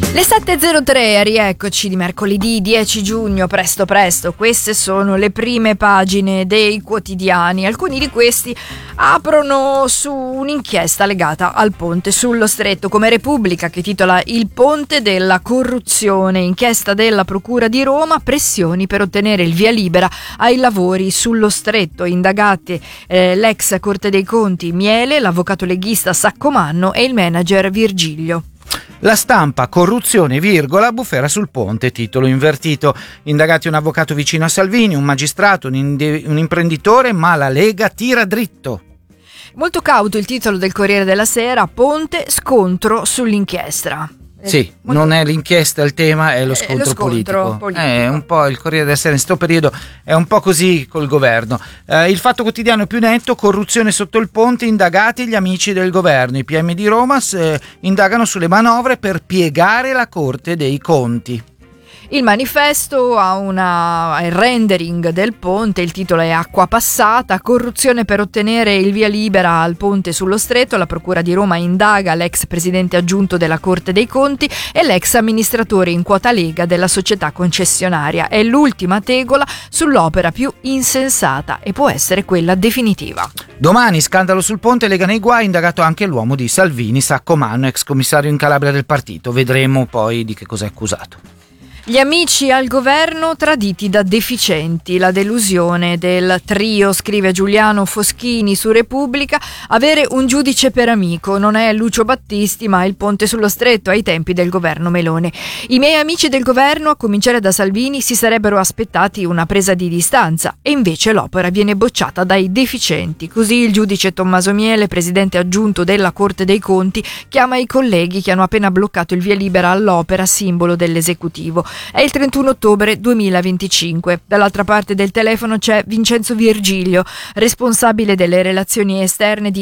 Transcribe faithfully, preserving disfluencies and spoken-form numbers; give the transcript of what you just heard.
Le sette e zero tre, rieccoci di mercoledì dieci giugno, presto presto. Queste sono le prime pagine dei quotidiani. Alcuni di questi aprono su un'inchiesta legata al ponte sullo Stretto, come Repubblica, che titola "Il ponte della corruzione", inchiesta della Procura di Roma, pressioni per ottenere il via libera ai lavori sullo Stretto. Indagate eh, l'ex Corte dei Conti Miele, l'avvocato leghista Saccomanno e il manager Virgilio. La Stampa, corruzione, virgola, bufera sul ponte, titolo invertito. Indagati un avvocato vicino a Salvini, un magistrato, un, inde- un imprenditore, ma la Lega tira dritto. Molto cauto il titolo del Corriere della Sera, ponte, scontro sull'inchiesta. Sì, Molto... non è l'inchiesta il tema, è lo scontro, è lo scontro politico. politico. È un po' il Corriere della Sera in questo periodo è un po' così col governo. Eh, il Fatto Quotidiano più netto, corruzione sotto il ponte, indagati gli amici del governo. I P M di Roma eh, indagano sulle manovre per piegare la Corte dei Conti. Il Manifesto ha una il rendering del ponte, il titolo è "Acqua passata", corruzione per ottenere il via libera al ponte sullo Stretto. La Procura di Roma indaga l'ex presidente aggiunto della Corte dei Conti e l'ex amministratore in quota Lega della società concessionaria. È l'ultima tegola sull'opera più insensata e può essere quella definitiva. Domani scandalo sul ponte, Lega nei guai, indagato anche l'uomo di Salvini, Saccomanno, ex commissario in Calabria del partito. Vedremo poi di che cosa è accusato. Gli amici al governo traditi da deficienti, la delusione del trio, scrive Giuliano Foschini su Repubblica. Avere un giudice per amico non è Lucio Battisti ma il ponte sullo Stretto ai tempi del governo Meloni. I miei amici del governo, a cominciare da Salvini, si sarebbero aspettati una presa di distanza e invece l'opera viene bocciata dai deficienti. Così il giudice Tommaso Miele, presidente aggiunto della Corte dei Conti, chiama i colleghi che hanno appena bloccato il via libera all'opera, simbolo dell'esecutivo. È il trentuno ottobre duemilaventicinque. Dall'altra parte del telefono c'è Vincenzo Virgilio, responsabile delle relazioni esterne di